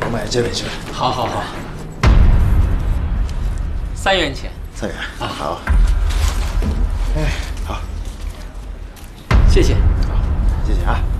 买这位去。 好好好，3元钱。 3元啊，好。哎，好， 谢谢。 好，谢谢啊。